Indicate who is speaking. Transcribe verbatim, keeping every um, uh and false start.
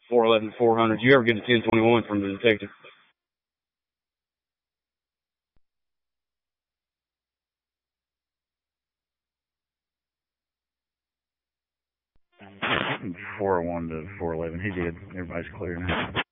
Speaker 1: four eleven, four hundred. You ever get a ten twenty-one from the detective?
Speaker 2: four oh one to four eleven. He did. Everybody's clear now.